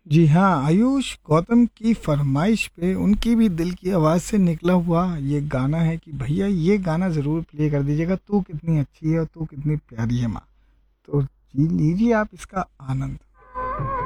जी हाँ, आयुष गौतम की फरमाइश पे उनकी भी दिल की आवाज़ से निकला हुआ ये गाना है कि भैया ये गाना ज़रूर प्ले कर दीजिएगा, तू कितनी अच्छी है और तू कितनी प्यारी है माँ। तो जी लीजिए आप इसका आनंद।